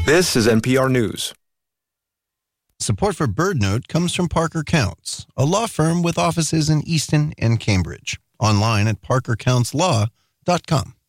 This is NPR News. Support for BirdNote comes from Parker Counts, a law firm with offices in Easton and Cambridge. Online at parkercounts.law.com.